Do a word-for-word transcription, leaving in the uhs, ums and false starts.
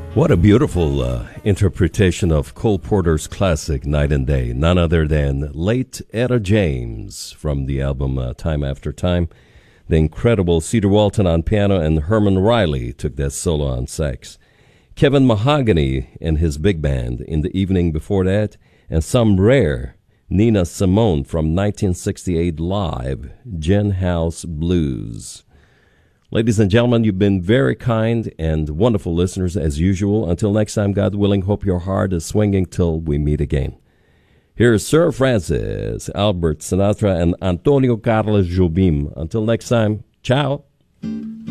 What a beautiful uh, interpretation of Cole Porter's classic Night and Day. None other than late Etta James from the album uh, Time After Time. The incredible Cedar Walton on piano and Herman Riley took that solo on sax. Kevin Mahogany and his big band in the evening before that. And some rare Nina Simone from nineteen sixty-eight live, Gin House Blues. Ladies and gentlemen, you've been very kind and wonderful listeners as usual. Until next time, God willing, hope your heart is swinging till we meet again. Here's Sir Francis, Albert Sinatra, and Antonio Carlos Jobim. Until next time, ciao.